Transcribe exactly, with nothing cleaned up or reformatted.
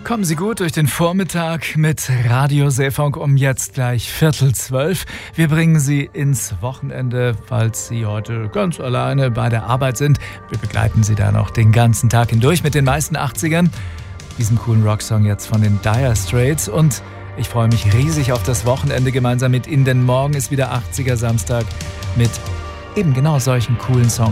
Kommen Sie gut durch den Vormittag mit Radio Seefunk um jetzt gleich Viertel zwölf. Wir bringen Sie ins Wochenende, falls Sie heute ganz alleine bei der Arbeit sind. Wir begleiten Sie da noch den ganzen Tag hindurch mit den meisten achtzigern. Diesen coolen Rocksong jetzt von den Dire Straits. Und ich freue mich riesig auf das Wochenende gemeinsam mit Ihnen, denn morgen ist wieder achtziger Samstag mit eben genau solchen coolen Songs.